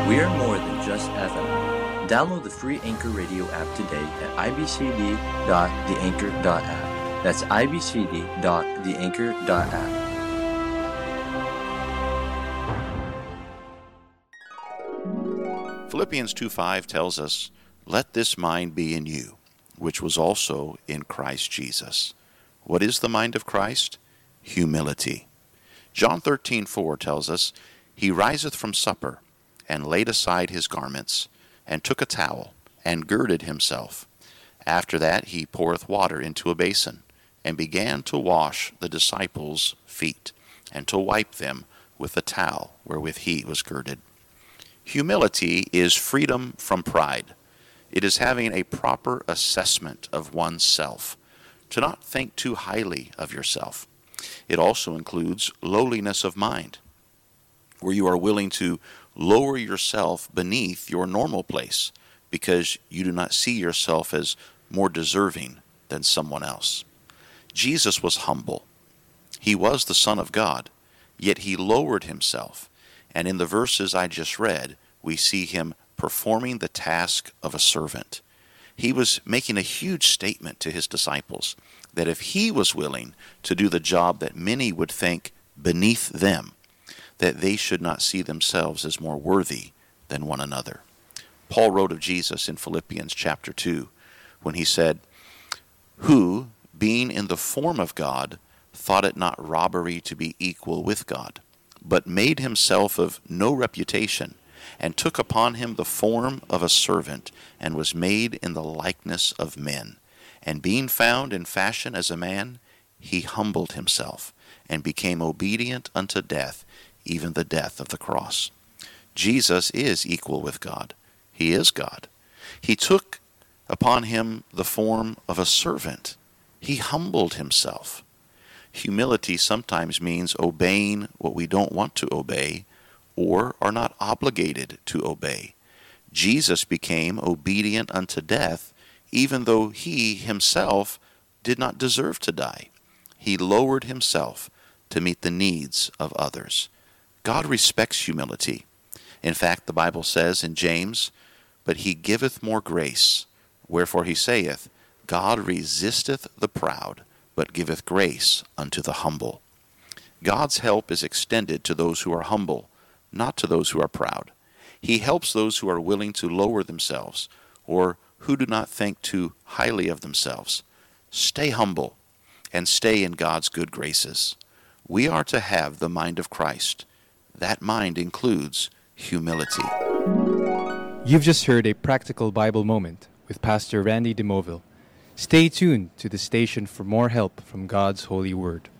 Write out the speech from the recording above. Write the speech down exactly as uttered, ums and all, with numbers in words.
We are more than just F M. Download the free Anchor Radio app today at i b c d dot the anchor dot app. That's i b c d dot the anchor dot app. Philippians two five tells us, "Let this mind be in you, which was also in Christ Jesus." What is the mind of Christ? Humility. John thirteen four tells us, "He riseth from supper, and laid aside his garments, and took a towel, and girded himself. After that he poureth water into a basin, and began to wash the disciples' feet, and to wipe them with the towel wherewith he was girded." Humility is freedom from pride. It is having a proper assessment of oneself, to not think too highly of yourself. It also includes lowliness of mind, where you are willing to lower yourself beneath your normal place because you do not see yourself as more deserving than someone else. Jesus was humble. He was the Son of God, yet he lowered himself. And in the verses I just read, we see him performing the task of a servant. He was making a huge statement to his disciples that if he was willing to do the job that many would think beneath them, that they should not see themselves as more worthy than one another. Paul wrote of Jesus in Philippians chapter two, when he said, "Who, being in the form of God, thought it not robbery to be equal with God, but made himself of no reputation, and took upon him the form of a servant, and was made in the likeness of men. And being found in fashion as a man, he humbled himself, and became obedient unto death, even the death of the cross." Jesus is equal with God. He is God. He took upon him the form of a servant. He humbled himself. Humility sometimes means obeying what we don't want to obey or are not obligated to obey. Jesus became obedient unto death, even though he himself did not deserve to die. He lowered himself to meet the needs of others. God respects humility. In fact, the Bible says in James, "But he giveth more grace. Wherefore he saith, God resisteth the proud, but giveth grace unto the humble." God's help is extended to those who are humble, not to those who are proud. He helps those who are willing to lower themselves, or who do not think too highly of themselves. Stay humble, and stay in God's good graces. We are to have the mind of Christ. That mind includes humility. You've just heard a practical Bible moment with Pastor Randy DeMoville. Stay tuned to the station for more help from God's holy word.